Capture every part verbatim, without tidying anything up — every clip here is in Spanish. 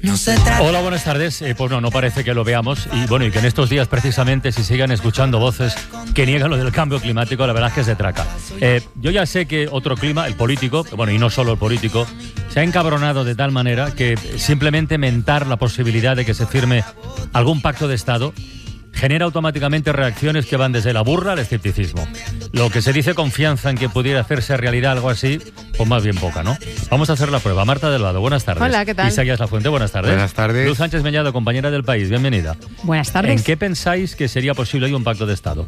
No se trata... Hola, buenas tardes. Eh, pues no, no parece que lo veamos. Y bueno, y que en estos días precisamente si sigan escuchando voces que niegan lo del cambio climático, la verdad es que es de traca. Eh, yo ya sé que otro clima, el político, bueno, y no solo el político, se ha encabronado de tal manera que simplemente mentar la posibilidad de que se firme algún pacto de Estado genera automáticamente reacciones que van desde la burla al escepticismo. Lo que se dice confianza en que pudiera hacerse realidad algo así, pues más bien poca, ¿no? Vamos a hacer la prueba. Marta Delvado, buenas tardes. Hola, ¿qué tal? Isaías Lafuente, buenas tardes. Buenas tardes. Luz Sánchez Mellado, compañera del País, bienvenida. Buenas tardes. ¿En qué pensáis que sería posible hoy un pacto de Estado?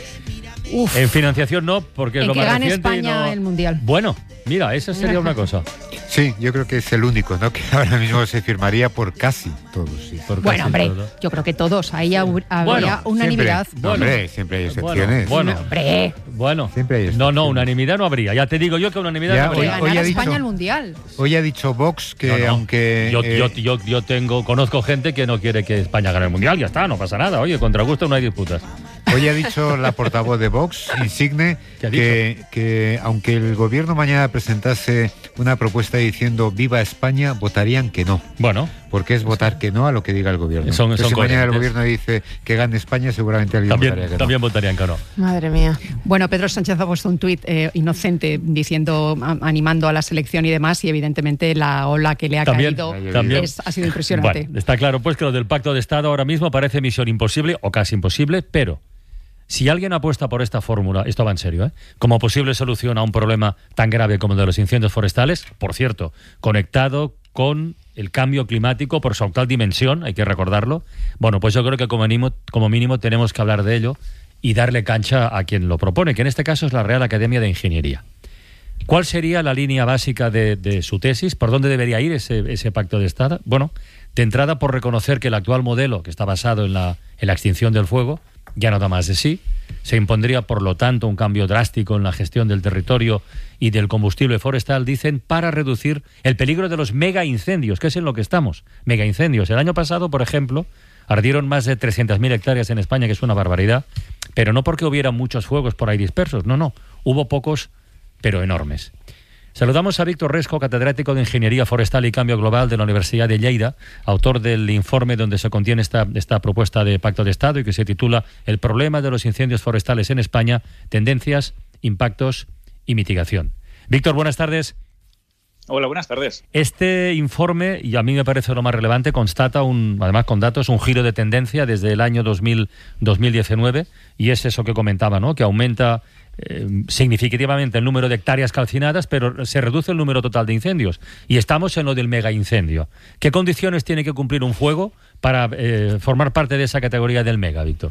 Uf. En financiación no, porque es En lo que más gane reciente y España no... el Mundial. Bueno, mira, esa sería una cosa. Sí, yo creo que es el único, ¿no? Que ahora mismo se firmaría por casi todos. Sí. Por Bueno, casi hombre, todo. yo creo que todos. Ahí hab- habría Bueno, unanimidad. Siempre, no, hombre, siempre hay excepciones. Bueno, No, hombre, bueno. Siempre hay No, excepciones. no, unanimidad no habría. Ya te digo yo que unanimidad Ya, no que habría. hoy- ganara ha dicho- España el Mundial. Hoy ha dicho Vox que No, no. aunque... Yo, eh, yo, yo, yo tengo, conozco gente que no quiere que España gane el Mundial, ya está, no pasa nada. Oye, contra gusto no hay disputas. Hoy ha dicho la portavoz de Vox, Insigne, ¿Qué ha que, que aunque el gobierno mañana presentase una propuesta diciendo viva España, votarían que no. Bueno, Porque es votar que no a lo que diga el gobierno. Son- Entonces, son si mañana el coherentes. gobierno dice que gane España, seguramente alguien votaría también, que no. también votarían que no. Madre mía. Bueno, Pedro Sánchez ha puesto un tuit eh, inocente diciendo, a- animando a la selección y demás, y evidentemente la ola que le ha También, caído también. es- ha sido impresionante. Bueno, está claro pues que lo del pacto de Estado ahora mismo parece misión imposible o casi imposible, pero si alguien apuesta por esta fórmula, esto va en serio, ¿eh? como posible solución a un problema tan grave como el de los incendios forestales, por cierto, conectado con el cambio climático por su actual dimensión, hay que recordarlo, bueno, pues yo creo que como mínimo, como mínimo tenemos que hablar de ello y darle cancha a quien lo propone, que en este caso es la Real Academia de Ingeniería. ¿Cuál sería la línea básica de, de su tesis? ¿Por dónde debería ir ese, ese pacto de Estado? Bueno, de entrada por reconocer que el actual modelo, que está basado en la, en la extinción del fuego, ya no da más de sí. Se impondría, por lo tanto, un cambio drástico en la gestión del territorio y del combustible forestal, dicen, para reducir el peligro de los mega incendios, que es en lo que estamos. Mega incendios. El año pasado, por ejemplo, ardieron más de trescientas mil hectáreas en España, que es una barbaridad, pero no porque hubiera muchos fuegos por ahí dispersos, no, no. Hubo pocos, pero enormes. Saludamos a Víctor Resco, catedrático de Ingeniería Forestal y Cambio Global de la Universidad de Lleida, autor del informe donde se contiene esta, esta propuesta de Pacto de Estado y que se titula El problema de los incendios forestales en España, tendencias, impactos y mitigación. Víctor, buenas tardes. Hola, buenas tardes. Este informe, y a mí me parece lo más relevante, constata, un, además con datos, un giro de tendencia desde el año dos mil, dos mil diecinueve, y es eso que comentaba, ¿no? Que aumenta eh, significativamente el número de hectáreas calcinadas, pero se reduce el número total de incendios. Y estamos en lo del mega incendio. ¿Qué condiciones tiene que cumplir un fuego para eh, formar parte de esa categoría del mega, Víctor?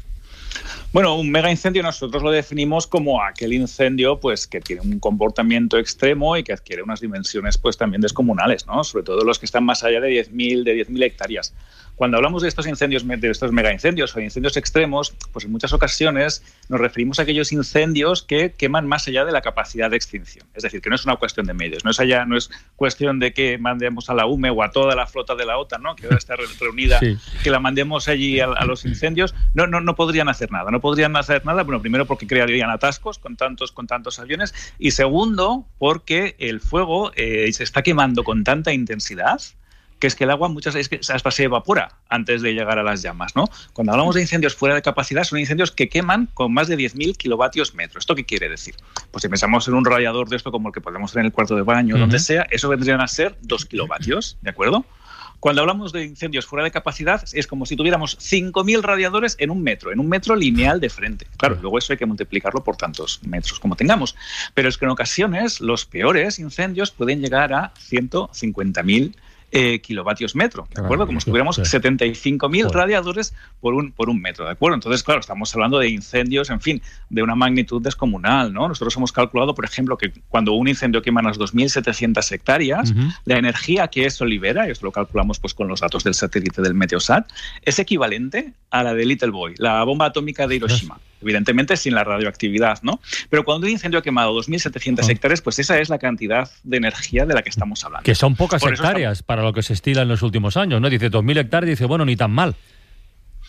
Bueno, un mega incendio nosotros lo definimos como aquel incendio pues que tiene un comportamiento extremo y que adquiere unas dimensiones pues también descomunales, ¿no? Sobre todo los que están más allá de diez mil de diez mil hectáreas. Cuando hablamos de estos incendios, de estos mega incendios o incendios extremos, pues en muchas ocasiones nos referimos a aquellos incendios que queman más allá de la capacidad de extinción. Es decir, que no es una cuestión de medios, no es allá, no es cuestión de que mandemos a la U M E o a toda la flota de la OTAN, ¿no? Que ahora está reunida, sí. Que la mandemos allí a, a los incendios. No, no, no podrían hacer nada, no podrían hacer nada, bueno, primero porque crearían atascos con tantos, con tantos aviones y segundo porque el fuego eh, se está quemando con tanta intensidad que es que el agua muchas veces es que hasta se evapora antes de llegar a las llamas, ¿no? Cuando hablamos de incendios fuera de capacidad, son incendios que queman con más de diez mil kilovatios metro. ¿Esto qué quiere decir? Pues si pensamos en un radiador de esto como el que podemos tener en el cuarto de baño, uh-huh. donde sea, eso vendrían a ser dos kilovatios, ¿de acuerdo? Cuando hablamos de incendios fuera de capacidad, es como si tuviéramos cinco mil radiadores en un metro, en un metro lineal de frente. Claro, luego eso hay que multiplicarlo por tantos metros como tengamos. Pero es que en ocasiones los peores incendios pueden llegar a ciento cincuenta mil Eh, kilovatios metro, ¿de acuerdo? Como si tuviéramos setenta y cinco mil radiadores por un, por un metro, ¿de acuerdo? Entonces, claro, estamos hablando de incendios, en fin, de una magnitud descomunal, ¿no? Nosotros hemos calculado, por ejemplo, que cuando un incendio quema unas dos mil setecientas hectáreas, uh-huh. la energía que eso libera, y esto lo calculamos pues con los datos del satélite del Meteosat, es equivalente a la de Little Boy, la bomba atómica de Hiroshima. Evidentemente sin la radioactividad, ¿no? Pero cuando un incendio ha quemado dos mil setecientas oh. hectáreas, pues esa es la cantidad de energía de la que estamos hablando. Que son pocas Por hectáreas estamos... para lo que se estila en los últimos años, ¿no? Dice dos mil hectáreas, dice, bueno, ni tan mal.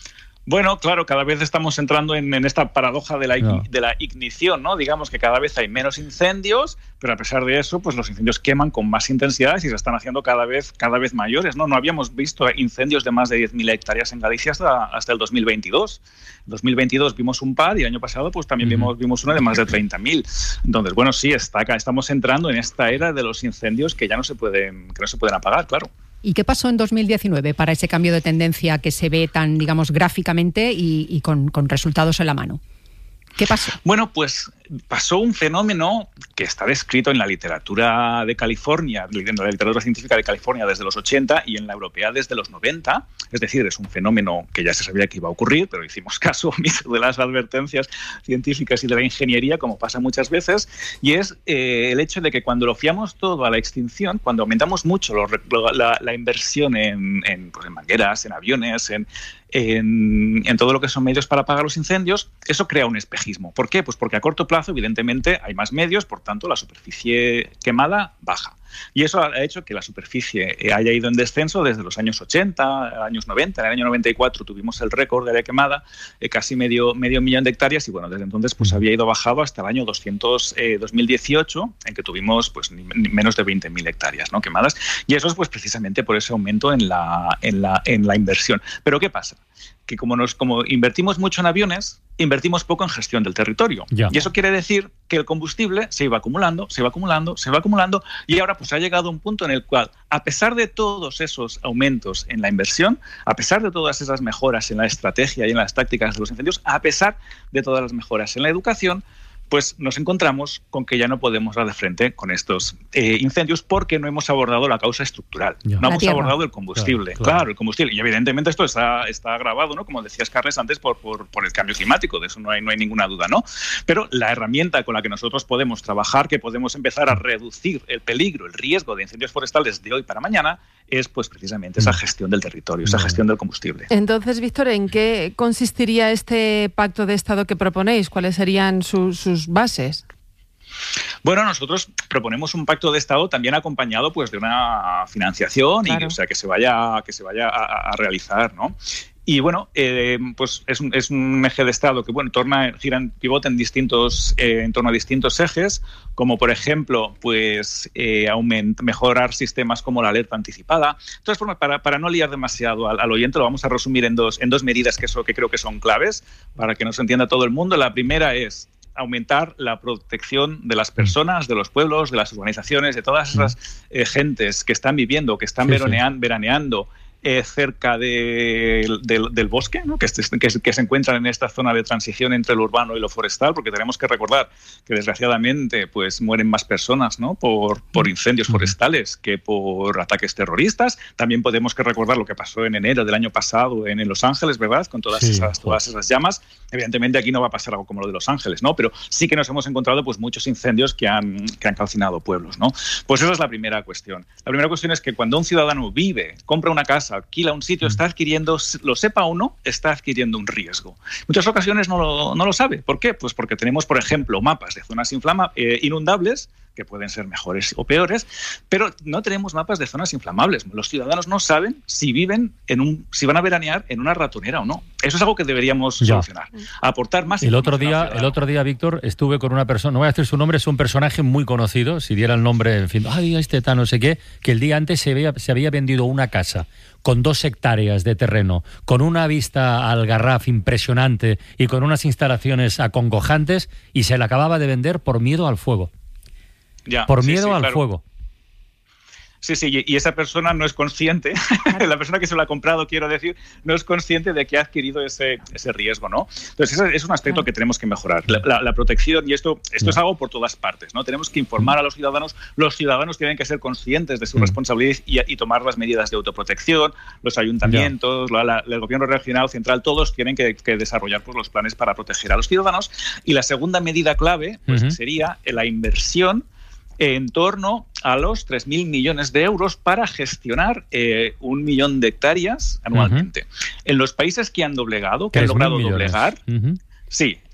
Bueno, claro, cada vez estamos entrando en, en esta paradoja de la, no. de la ignición, ¿no? Digamos que cada vez hay menos incendios, pero a pesar de eso, pues los incendios queman con más intensidad y se están haciendo cada vez, cada vez mayores, ¿no? No habíamos visto incendios de más de diez mil hectáreas en Galicia hasta, hasta el dos mil veintidós. En dos mil veintidós vimos un par y el año pasado pues también uh-huh. vimos, vimos uno de más de treinta mil. Entonces, bueno, sí, está acá, estamos entrando en esta era de los incendios que ya no se pueden, que no se pueden apagar, claro. ¿Y qué pasó en dos mil diecinueve para ese cambio de tendencia que se ve tan, digamos, gráficamente y, y con, con resultados en la mano? ¿Qué pasó? Bueno, pues pasó un fenómeno que está descrito en la literatura de California, en la literatura científica de California desde los ochenta y en la europea desde los noventa. Es decir, es un fenómeno que ya se sabía que iba a ocurrir, pero hicimos caso omiso de las advertencias científicas y de la ingeniería, como pasa muchas veces, y es eh, el hecho de que cuando lo fiamos todo a la extinción, cuando aumentamos mucho lo, la, la inversión en, en, pues en mangueras, en aviones, en, en, en todo lo que son medios para apagar los incendios, eso crea un espejismo. ¿Por qué? Pues porque a corto plazo, evidentemente, hay más medios, por tanto, la superficie quemada baja. Y eso ha hecho que la superficie haya ido en descenso desde los años ochenta, años noventa. En el año noventa y cuatro tuvimos el récord de área quemada, eh, casi medio, medio millón de hectáreas, y bueno, desde entonces pues había ido bajado hasta el año doscientos, eh, dos mil dieciocho, en que tuvimos pues ni, ni menos de veinte mil hectáreas, ¿no?, quemadas. Y eso es pues precisamente por ese aumento en la, en la, en la inversión. Pero ¿qué pasa? Que como, nos, como invertimos mucho en aviones, invertimos poco en gestión del territorio. Ya. Y eso quiere decir que el combustible se iba acumulando, se iba acumulando, se iba acumulando, y ahora pues ha llegado un punto en el cual, a pesar de todos esos aumentos en la inversión, a pesar de todas esas mejoras en la estrategia y en las tácticas de los incendios, a pesar de todas las mejoras en la educación, pues nos encontramos con que ya no podemos dar de frente con estos eh, incendios porque no hemos abordado la causa estructural. Ya. No hemos abordado el combustible. Claro, claro. claro, el combustible. Y evidentemente esto está, está agravado, ¿no?, como decías, Carles, antes por, por, por el cambio climático. De eso no hay, no hay ninguna duda, ¿no? Pero la herramienta con la que nosotros podemos trabajar, que podemos empezar a reducir el peligro, el riesgo de incendios forestales de hoy para mañana, es pues precisamente esa gestión del territorio, esa gestión del combustible. Entonces, Víctor, ¿en qué consistiría este pacto de Estado que proponéis? ¿Cuáles serían sus, sus bases? Bueno, nosotros proponemos un pacto de Estado también acompañado pues de una financiación, claro, y o sea que se vaya que se vaya a, a realizar, ¿no? Y bueno, eh, pues es un, es un eje de Estado que bueno torna, gira, pivota en distintos, eh, en torno a distintos ejes, como por ejemplo, pues eh, aument, mejorar sistemas como la alerta anticipada. De todas formas, para, para no liar demasiado al, al oyente, lo vamos a resumir en dos, en dos medidas que, eso, que creo que son claves para que nos entienda todo el mundo. La primera es aumentar la protección de las personas, de los pueblos, de las urbanizaciones, de todas esas eh, gentes que están viviendo, que están sí, veraneando, sí. veraneando Eh, cerca de, de, del bosque, ¿no?, que, que, que se encuentran en esta zona de transición entre lo urbano y lo forestal, porque tenemos que recordar que desgraciadamente pues mueren más personas, ¿no?, por, por incendios forestales que por ataques terroristas. También podemos que recordar lo que pasó en enero del año pasado en, en Los Ángeles, ¿verdad?, con todas, sí, esas, todas esas llamas. Evidentemente aquí no va a pasar algo como lo de Los Ángeles, ¿no?, pero sí que nos hemos encontrado pues muchos incendios que han, que han calcinado pueblos, ¿no? Pues esa es la primera cuestión. La primera cuestión es que cuando un ciudadano vive, compra una casa, alquila un sitio, está adquiriendo, lo sepa o no, está adquiriendo un riesgo. En muchas ocasiones no lo, no lo sabe. ¿Por qué? Pues porque tenemos, por ejemplo, mapas de zonas inflama, eh, inundables, que pueden ser mejores o peores, pero no tenemos mapas de zonas inflamables. Los ciudadanos no saben si viven en un, si van a veranear en una ratonera o no. Eso es algo que deberíamos ya. solucionar. Aportar más. El otro día, el otro día, Víctor, estuve con una persona, no voy a decir su nombre, es un personaje muy conocido, si diera el nombre, en fin, ay, este tal, no sé qué, que el día antes se había, se había vendido una casa con dos hectáreas de terreno, con una vista al Garraf impresionante y con unas instalaciones acongojantes, y se la acababa de vender por miedo al fuego. Ya, por miedo sí, sí, al claro. fuego. Sí, sí, y esa persona no es consciente, la persona que se lo ha comprado, quiero decir, no es consciente de que ha adquirido ese, ese riesgo, ¿no? Entonces, ese es un aspecto que tenemos que mejorar, la, la, la protección, y esto, esto es algo por todas partes, ¿no? Tenemos que informar a los ciudadanos, los ciudadanos tienen que ser conscientes de su responsabilidad y, y tomar las medidas de autoprotección, los ayuntamientos, la, la, el gobierno regional, central, todos tienen que, que desarrollar pues, los planes para proteger a los ciudadanos. Y la segunda medida clave pues, uh-huh. sería la inversión en torno a los tres mil millones de euros para gestionar eh, un millón de hectáreas anualmente. Uh-huh. En los países que han doblegado, que han logrado doblegar, uh-huh. sí,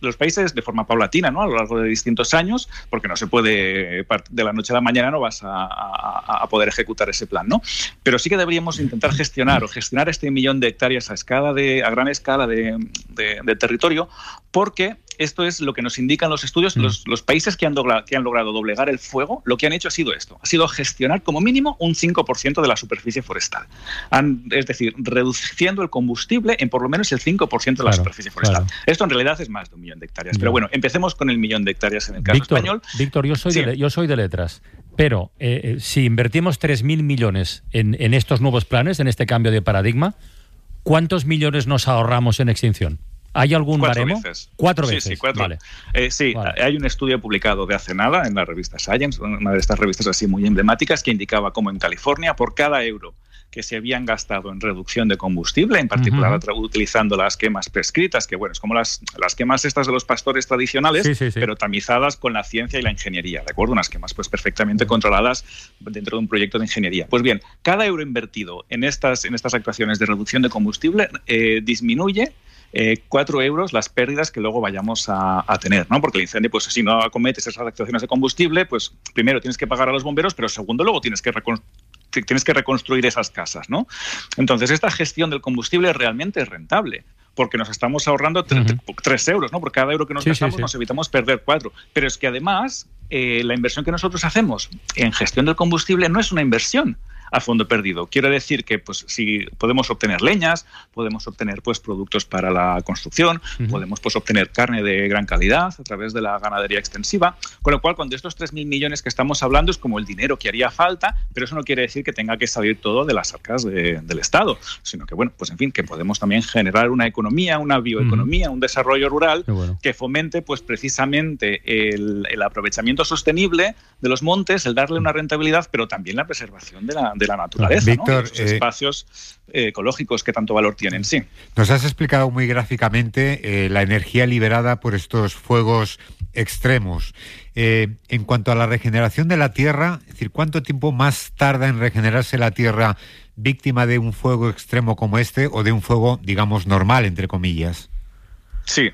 los países de forma paulatina, ¿no? A lo largo de distintos años, porque no se puede, de la noche a la mañana no vas a, a, a poder ejecutar ese plan, ¿no? Pero sí que deberíamos intentar gestionar o gestionar este millón de hectáreas a escala de, a gran escala de, de, de territorio, porque esto es lo que nos indican los estudios. Mm. Los, los países que han, dobla, que han logrado doblegar el fuego, lo que han hecho ha sido esto, ha sido gestionar como mínimo un cinco por ciento de la superficie forestal. Han, es decir, reduciendo el combustible en por lo menos el cinco por ciento de la claro, superficie forestal. Claro. Esto en realidad es más de un millón de hectáreas. Pero bueno, empecemos con el millón de hectáreas en el caso Víctor, español. Víctor, yo soy, sí. de, yo soy de letras, pero eh, si invertimos tres mil millones en, en estos nuevos planes, en este cambio de paradigma, ¿cuántos millones nos ahorramos en extinción? ¿Hay algún cuatro baremo? Veces. Cuatro sí, veces. Sí, cuatro. Vale. Eh, sí, vale. Hay un estudio publicado de hace nada en la revista Science, una de estas revistas así muy emblemáticas, que indicaba cómo en California, por cada euro que se habían gastado en reducción de combustible, en particular uh-huh. utilizando las quemas prescritas, que bueno, es como las, las quemas estas de los pastores tradicionales, sí, sí, sí. pero tamizadas con la ciencia y la ingeniería, ¿de acuerdo? Unas quemas pues perfectamente uh-huh. controladas dentro de un proyecto de ingeniería. Pues bien, cada euro invertido en estas, en estas actuaciones de reducción de combustible eh, disminuye Eh, cuatro euros las pérdidas que luego vayamos a, a tener, ¿no? Porque el incendio, pues si no acometes esas actuaciones de combustible, pues primero tienes que pagar a los bomberos, pero segundo luego tienes que reconstruir tienes que reconstruir esas casas, ¿no? Entonces, esta gestión del combustible realmente es rentable, porque nos estamos ahorrando tres uh-huh. euros, ¿no? Por cada euro que nos sí, gastamos sí, sí. nos evitamos perder cuatro. Pero es que además, eh, la inversión que nosotros hacemos en gestión del combustible no es una inversión a fondo perdido. Quiere decir que pues si podemos obtener leñas, podemos obtener pues productos para la construcción, uh-huh. podemos pues obtener carne de gran calidad a través de la ganadería extensiva, con lo cual cuando estos tres mil millones que estamos hablando es como el dinero que haría falta, pero eso no quiere decir que tenga que salir todo de las arcas de, del Estado, sino que bueno, pues en fin, que podemos también generar una economía, una bioeconomía, uh-huh. un desarrollo rural bueno. que fomente pues precisamente el, el aprovechamiento sostenible de los montes, el darle una rentabilidad, pero también la preservación de la de la naturaleza, Víctor, ¿no? Los eh, espacios eh, ecológicos que tanto valor tienen, sí. Nos has explicado muy gráficamente eh, la energía liberada por estos fuegos extremos. Eh, en cuanto a la regeneración de la tierra, es decir, ¿cuánto tiempo más tarda en regenerarse la tierra víctima de un fuego extremo como este o de un fuego, digamos, normal, entre comillas? Sí.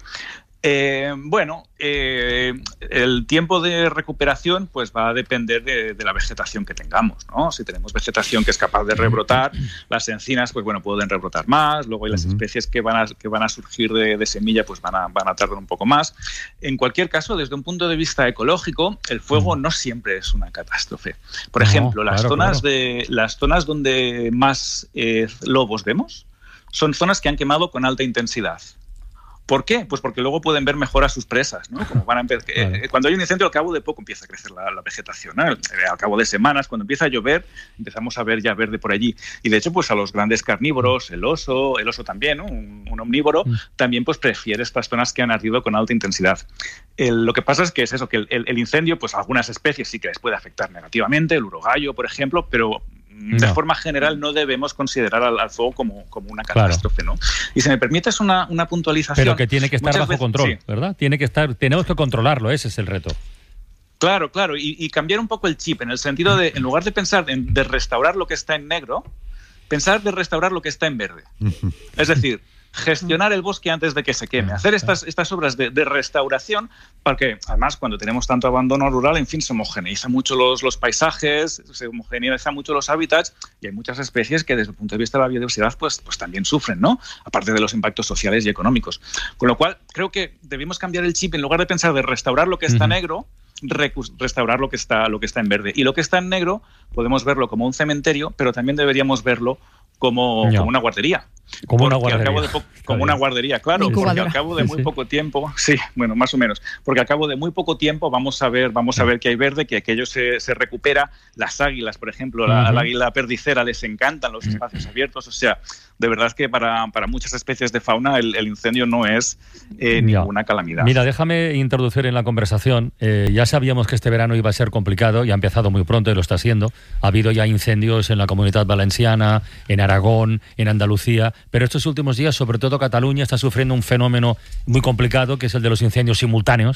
Eh, bueno, eh, el tiempo de recuperación pues va a depender de, de la vegetación que tengamos, ¿no? Si tenemos vegetación que es capaz de rebrotar, las encinas pues bueno pueden rebrotar más, luego hay las especies que van a, que van a surgir de, de semilla pues van a, van a tardar un poco más. En cualquier caso, desde un punto de vista ecológico, el fuego no siempre es una catástrofe. Por ejemplo, no, las, claro, zonas claro. De, las zonas donde más eh, lobos vemos son zonas que han quemado con alta intensidad. ¿Por qué? Pues porque luego pueden ver mejor a sus presas, ¿no? Como van a empe- vale. eh, cuando hay un incendio, al cabo de poco empieza a crecer la, la vegetación, ¿no? Al cabo de semanas, cuando empieza a llover, empezamos a ver ya verde por allí. Y de hecho, pues a los grandes carnívoros, el oso, el oso también, ¿no? Un, un omnívoro, mm. también pues prefiere estas zonas que han ardido con alta intensidad. El, lo que pasa es que es eso, que el, el, el incendio, pues a algunas especies sí que les puede afectar negativamente, el urogallo, por ejemplo, pero de no. forma general no debemos considerar al, al fuego como, como una catástrofe, claro. ¿no? Y si me permites una, una puntualización... Pero que tiene que estar bajo veces, control, sí. ¿verdad? Tiene que estar, tenemos que controlarlo, ese es el reto. Claro, claro, y, y cambiar un poco el chip, en el sentido de, en lugar de pensar en, de restaurar lo que está en negro, pensar de restaurar lo que está en verde. Es decir, gestionar el bosque antes de que se queme, hacer estas, estas obras de, de restauración, porque además cuando tenemos tanto abandono rural, en fin, se homogeneizan mucho los, los paisajes, se homogeneizan mucho los hábitats y hay muchas especies que desde el punto de vista de la biodiversidad pues, pues también sufren, ¿no? Aparte de los impactos sociales y económicos. Con lo cual, creo que debemos cambiar el chip, en lugar de pensar de restaurar lo que está uh-huh. negro, restaurar lo que está, lo que está en verde. Y lo que está en negro podemos verlo como un cementerio, pero también deberíamos verlo como, no. como una guardería. Como una guardería. Al cabo de po- como una guardería, claro, sí, porque al cabo de muy sí, sí. poco tiempo, sí, bueno, más o menos, porque al cabo de muy poco tiempo vamos a ver, vamos a ver que hay verde, que aquello se, se recupera. Las águilas, por ejemplo, la, uh-huh. la águila perdicera les encantan los espacios abiertos, o sea, de verdad que para, para muchas especies de fauna el, el incendio no es eh, ninguna calamidad. Mira, déjame introducir en la conversación, eh, ya sabíamos que este verano iba a ser complicado y ha empezado muy pronto y lo está siendo. Ha habido ya incendios en la Comunidad Valenciana, en Aragón, en Andalucía, pero estos últimos días, sobre todo Cataluña, está sufriendo un fenómeno muy complicado, que es el de los incendios simultáneos,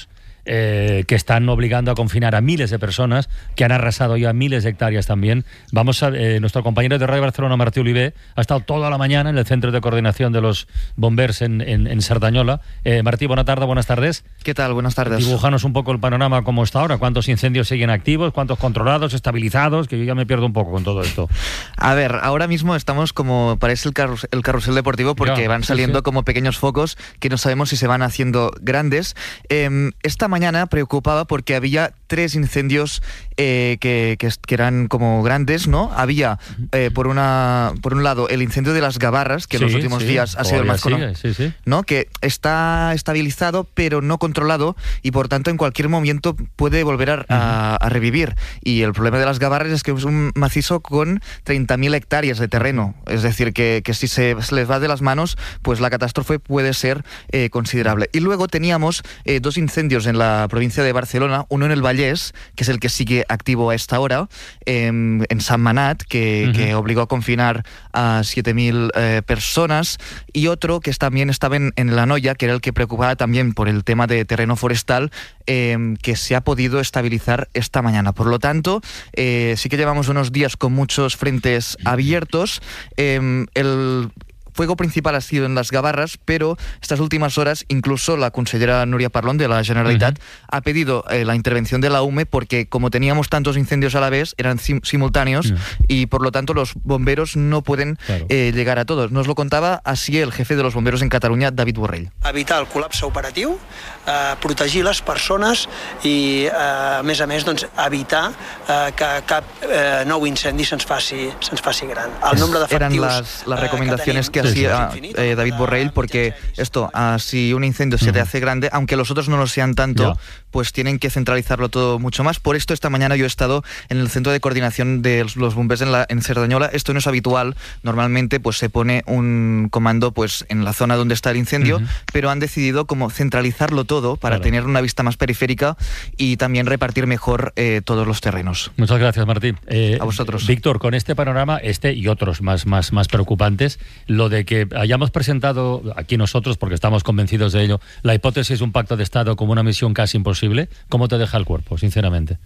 eh, que están obligando a confinar a miles de personas, que han arrasado ya miles de hectáreas también. Vamos a, eh, nuestro compañero de Radio Barcelona, Martí Oliver, ha estado toda la mañana en el Centro de Coordinación de los Bombers en, en, en Cerdanyola. Eh, Martí, buena tarde, buenas tardes. ¿Qué tal? Buenas tardes. Dibujanos un poco el panorama, cómo está ahora, cuántos incendios siguen activos, cuántos controlados, estabilizados, que yo ya me pierdo un poco con todo esto. A ver, ahora mismo estamos como parece el, carrus el carrusel deportivo, porque ya, van saliendo sí, sí. como pequeños focos que no sabemos si se van haciendo grandes. Eh, esta mañana preocupaba porque había tres incendios eh, que, que, que eran como grandes, ¿no? Había, eh, por una por un lado, el incendio de las Gabarras, que sí, en los últimos sí. días ha sido el más conocido, sí, sí. ¿no? Que está estabilizado, pero no controlado, y por tanto en cualquier momento puede volver a, a, a revivir. Y el problema de las Gabarras es que es un macizo con treinta mil hectáreas de terreno. Es decir, que, que si se, se les va de las manos, pues la catástrofe puede ser eh, considerable. Y luego teníamos eh, dos incendios en la provincia de Barcelona, uno en el Vallès, que es el que sigue activo a esta hora, eh, en San Manat, que, uh-huh. que obligó a confinar a siete mil eh, personas, y otro que también estaba en, en La Noya, que era el que preocupaba también por el tema de terreno forestal, eh, que se ha podido estabilizar esta mañana. Por lo tanto, eh, sí que llevamos unos días con muchos frentes abiertos. Eh, el fuego principal ha sido en las Gabarras, pero estas últimas horas incluso la consellera Núria Parlon de la Generalitat uh-huh. ha pedido eh, la intervención de la U M E, porque como teníamos tantos incendios a la vez, eran sim simultáneos uh-huh. y por lo tanto los bomberos no pueden claro. eh, llegar a todos. Nos lo contaba así el jefe de los bomberos en Cataluña, David Borrell. Evitar el col·lapse operatiu, eh, protegir les persones i, eh, a més a més, doncs, evitar eh, que cap eh, nou incendi se'ns faci, se'ns faci gran. El nombre d'efectius... Eran las, las recomendaciones que hacía eh, David Borrell, porque esto, uh, si un incendio se te hace grande, aunque los otros no lo sean tanto, yeah. pues tienen que centralizarlo todo mucho más. Por esto esta mañana yo he estado en el centro de coordinación de los bombers en, la, en Cerdanyola. Esto no es habitual, normalmente pues se pone un comando pues en la zona donde está el incendio, uh-huh. pero han decidido como centralizarlo todo para claro. tener una vista más periférica y también repartir mejor eh, todos los terrenos. Muchas gracias, Martín. Eh, A vosotros. Víctor, con este panorama, este y otros más, más, más preocupantes, lo de que hayamos presentado aquí nosotros, porque estamos convencidos de ello, la hipótesis de un pacto de Estado como una misión casi imposible, ¿cómo te deja el cuerpo, sinceramente?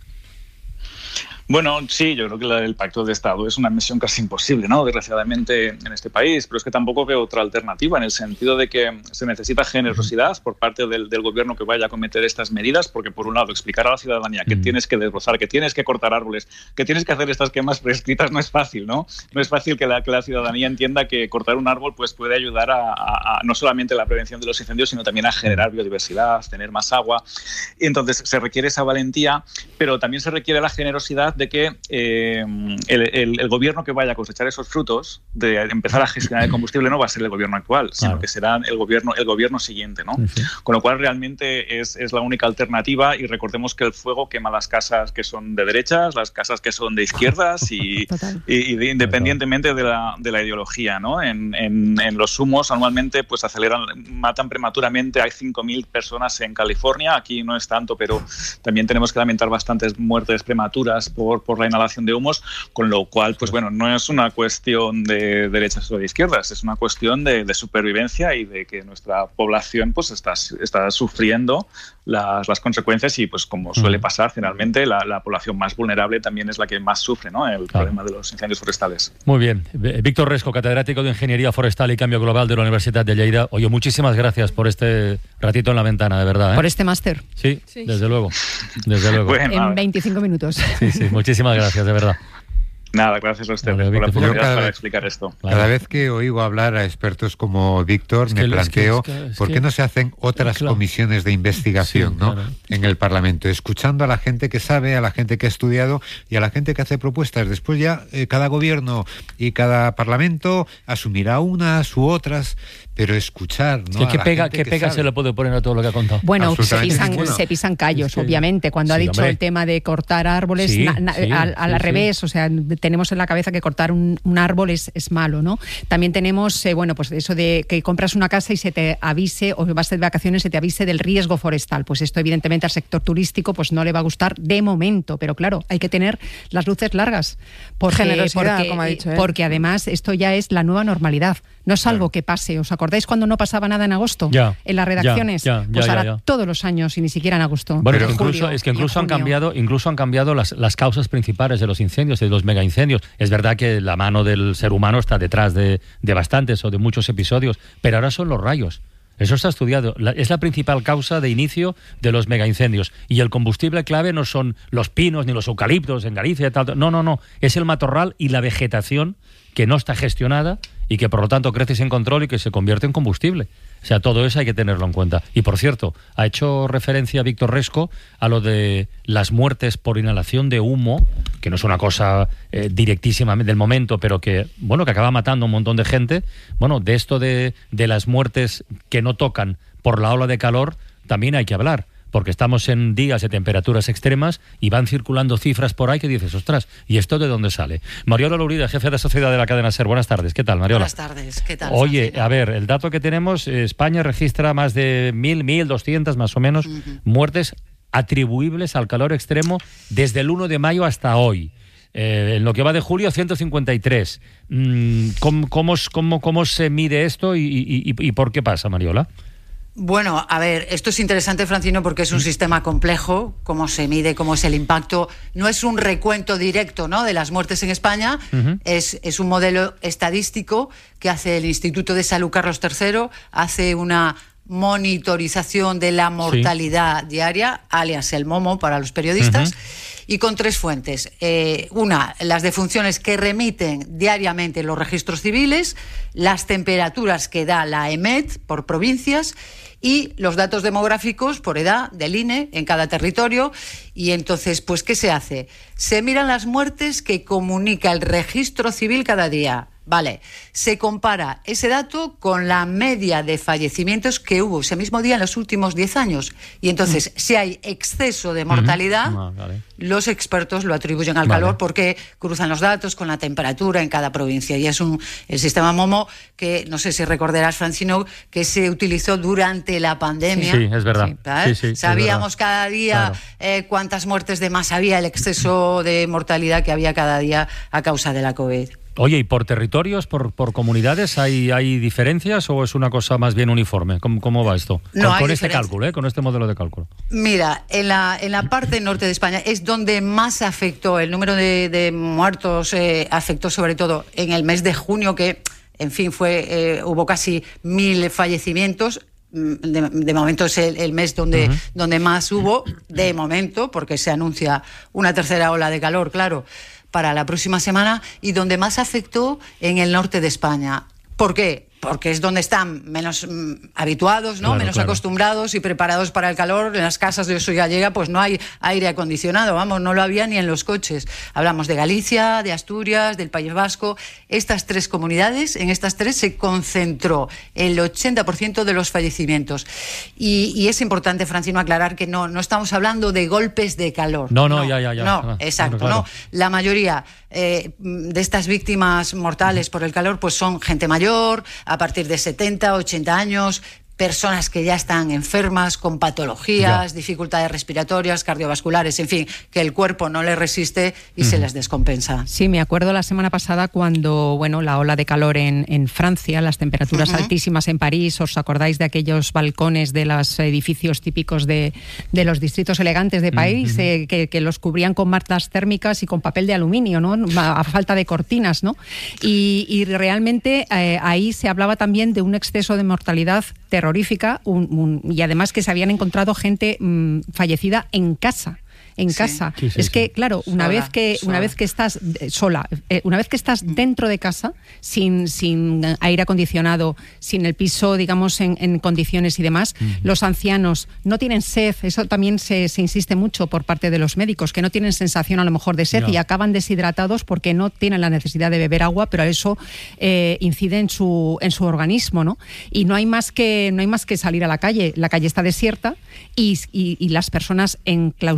Bueno, sí, yo creo que la, el pacto de Estado es una misión casi imposible, ¿no? Desgraciadamente en este país, pero es que tampoco veo otra alternativa, en el sentido de que se necesita generosidad por parte del, del gobierno que vaya a cometer estas medidas, porque por un lado explicar a la ciudadanía que mm. tienes que desbrozar, que tienes que cortar árboles, que tienes que hacer estas quemas prescritas no es fácil, ¿no? No es fácil que la, que la ciudadanía entienda que cortar un árbol pues puede ayudar a, a, a no solamente la prevención de los incendios, sino también a generar biodiversidad, tener más agua. Y entonces se requiere esa valentía, pero también se requiere la generosidad de que eh, el, el, el gobierno que vaya a cosechar esos frutos de empezar a gestionar el combustible no va a ser el gobierno actual, sino claro. que será el gobierno, el gobierno siguiente, ¿no? Sí. Con lo cual realmente es, es la única alternativa, y recordemos que el fuego quema las casas que son de derechas, las casas que son de izquierdas y, y, y de, independientemente de la, de la ideología, ¿no? En, en, en los humos anualmente pues aceleran, matan prematuramente, hay cinco mil personas en California, aquí no es tanto, pero también tenemos que lamentar bastantes muertes prematuras por, por la inhalación de humos, con lo cual, pues bueno, no es una cuestión de derechas o de izquierdas, es una cuestión de, de supervivencia y de que nuestra población pues está, está sufriendo las, las consecuencias, y pues como suele pasar generalmente, la, la población más vulnerable también es la que más sufre, ¿no? El claro. problema de los incendios forestales. Muy bien. Víctor Resco, catedrático de Ingeniería Forestal y Cambio Global de la Universidad de Lleida. Oye, muchísimas gracias por este ratito en la ventana, de verdad, ¿eh? Por este máster. Sí, sí, desde luego. Desde luego. Bueno, en veinticinco minutos. Sí, sí, muchísimas gracias, de verdad. Nada, gracias a ustedes vale, por la oportunidad para vez, explicar esto. Cada claro. vez que oigo hablar a expertos como Víctor, me planteo es que, es que, es por qué que, no se hacen otras claro. comisiones de investigación, sí, ¿no? Claro. en el Parlamento, escuchando a la gente que sabe, a la gente que ha estudiado y a la gente que hace propuestas. Después ya eh, cada gobierno y cada Parlamento asumirá unas u otras, pero escuchar, ¿no? Es que ¿Qué pega, qué que pega se le puede poner a todo lo que ha contado? Bueno, se pisan, se pisan callos, es que, obviamente. Cuando sí, ha dicho hombre. el tema de cortar árboles, sí, na, na, sí, al, al sí, revés, sí. o sea, tenemos en la cabeza que cortar un, un árbol es, es malo, ¿no? También tenemos, eh, bueno, pues eso de que compras una casa y se te avise, o vas de vacaciones y se te avise del riesgo forestal. Pues esto evidentemente al sector turístico pues no le va a gustar de momento, pero claro, hay que tener las luces largas. Porque, Generosidad, porque, como ha dicho, ¿eh? porque además esto ya es la nueva normalidad. No es algo que pase. ¿Os acordáis cuando no pasaba nada en agosto? Ya, en las redacciones. Ya, ya, pues ya, ahora ya, ya. todos los años y ni siquiera en agosto. Bueno, En incluso, julio es que y en incluso han junio. cambiado, incluso han cambiado las, las causas principales de los incendios, de los megaincendios. Es verdad que la mano del ser humano está detrás de, de bastantes o de muchos episodios, pero ahora son los rayos. Eso está estudiado. La, es la principal causa de inicio de los megaincendios. Y el combustible clave no son los pinos ni los eucaliptos en Galicia y tal. No, no, no. Es el matorral y la vegetación que no está gestionada y que por lo tanto crece sin control y que se convierte en combustible. O sea, todo eso hay que tenerlo en cuenta. Y por cierto, ha hecho referencia Víctor Resco a lo de las muertes por inhalación de humo, que no es una cosa eh, directísima del momento, pero que, bueno, que acaba matando a un montón de gente. Bueno, de esto de, de las muertes que no tocan por la ola de calor, también hay que hablar. Porque estamos en días de temperaturas extremas y van circulando cifras por ahí que dices, ostras, ¿y esto de dónde sale? Mariola Louride, jefe de sociedad de la cadena SER. Buenas tardes, ¿qué tal, Mariola? Buenas tardes, ¿qué tal? Oye, Francina? a ver, el dato que tenemos, eh, España registra más de mil, mil doscientas más o menos Uh-huh. muertes atribuibles al calor extremo desde el uno de mayo hasta hoy. Eh, en lo que va de julio, ciento cincuenta y tres. Mm, ¿cómo, cómo, cómo, ¿Cómo se mide esto y, y, y, y por qué pasa, Mariola? Bueno, a ver, esto es interesante, Francino, porque es un sistema complejo, cómo se mide, cómo es el impacto. No es un recuento directo, ¿no?, de las muertes en España, uh-huh. es, es un modelo estadístico que hace el Instituto de Salud Carlos tercero, hace una monitorización de la mortalidad sí. diaria, alias el MOMO para los periodistas, uh-huh. y con tres fuentes. Eh, una, las defunciones que remiten diariamente los registros civiles, las temperaturas que da la E M E T por provincias y los datos demográficos por edad del I N E en cada territorio. Y entonces, pues, ¿qué se hace? Se miran las muertes que comunica el registro civil cada día. Vale, se compara ese dato con la media de fallecimientos que hubo ese mismo día en los últimos diez años. Y entonces, mm. si hay exceso de mortalidad, mm. ah, vale. los expertos lo atribuyen al vale. calor porque cruzan los datos con la temperatura en cada provincia. Y es un el sistema MOMO que, no sé si recordarás, Francino, que se utilizó durante la pandemia. Sí, sí es verdad. Sí, sí, Sabíamos es verdad. cada día claro. eh, cuántas muertes de más había, el exceso de mortalidad que había cada día a causa de la COVID. Oye, ¿y por territorios, por, por comunidades, hay, hay diferencias o es una cosa más bien uniforme? ¿Cómo, cómo va esto? No con, con este cálculo, ¿eh? Con este modelo de cálculo. Mira, en la, en la parte norte de España es donde más afectó, el número de, de muertos eh, afectó sobre todo en el mes de junio, que, en fin, fue eh, hubo casi mil fallecimientos. De, de momento es el, el mes donde, uh-huh. donde más hubo, de momento, porque se anuncia una tercera ola de calor, claro, para la próxima semana, y donde más afectó en el norte de España. ¿Por qué? Porque es donde están menos mm, habituados, ¿no? Claro, menos claro. acostumbrados y preparados para el calor. En las casas de Oso y Gallega pues no hay aire acondicionado, vamos, no lo había ni en los coches. Hablamos de Galicia, de Asturias, del País Vasco. Estas tres comunidades, en estas tres se concentró el ochenta por ciento de los fallecimientos. Y, y es importante, Francino, aclarar que no, no estamos hablando de golpes de calor. No, no, no ya, ya, ya. No, ah, exacto, claro. no. La mayoría eh, de estas víctimas mortales por el calor pues son gente mayor, a partir de setenta, ochenta años, personas que ya están enfermas, con patologías, ya. dificultades respiratorias, cardiovasculares, en fin, que el cuerpo no les resiste y uh-huh. se les descompensa. Sí, me acuerdo la semana pasada cuando, bueno, la ola de calor en, en Francia, las temperaturas uh-huh. altísimas en París, ¿os acordáis de aquellos balcones de los edificios típicos de, de los distritos elegantes de París, uh-huh. eh, que, que los cubrían con mallas térmicas y con papel de aluminio, ¿no? A, a falta de cortinas, ¿no? Y, y realmente eh, ahí se hablaba también de un exceso de mortalidad terrorífica un, un, y además que se habían encontrado gente mmm, fallecida en casa. En sí. casa. Sí, sí, es que, sí. claro, una sola, vez que sola. una vez que estás eh, sola, eh, una vez que estás dentro de casa, sin, sin aire acondicionado, sin el piso, digamos, en, en condiciones y demás, uh-huh. los ancianos no tienen sed. Eso también se, se insiste mucho por parte de los médicos, que no tienen sensación a lo mejor de sed no. y acaban deshidratados porque no tienen la necesidad de beber agua, pero eso eh, incide en su en su organismo, ¿no? Y no hay más que no hay más que salir a la calle. La calle está desierta y, y, y las personas enclaustradas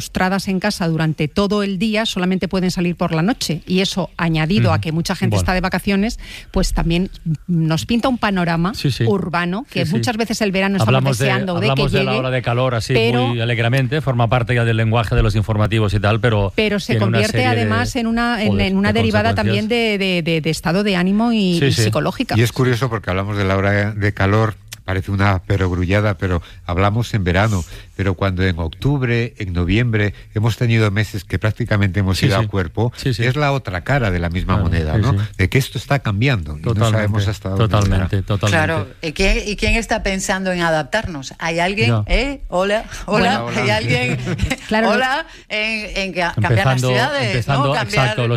en casa durante todo el día, solamente pueden salir por la noche. Y eso, añadido mm. a que mucha gente bueno. está de vacaciones, pues también nos pinta un panorama sí, sí. urbano, que sí, muchas sí. veces el verano hablamos estamos deseando de, de que hablamos llegue. de la ola de calor así pero, muy alegremente, forma parte ya del lenguaje de los informativos y tal, pero... Pero se convierte además de, en una, en, joder, en una de derivada también de, de, de, de estado de ánimo y, sí, y sí. psicológica. Y es curioso porque hablamos de la hora de calor, parece una perogrullada, pero hablamos en verano. Pero cuando en octubre, en noviembre, hemos tenido meses que prácticamente hemos sí, ido sí. a cuerpo, sí, sí. es la otra cara de la misma claro, moneda, sí, ¿no? Sí. De que esto está cambiando y no sabemos hasta dónde. Totalmente, totalmente. Claro, ¿y quién, ¿y quién está pensando en adaptarnos? ¿Hay alguien, no. eh? Hola, hola, bueno, hola. ¿Hay alguien, claro, hola, en, en cambiar empezando, las ciudades, empezando, ¿no? Cambiar... Exacto,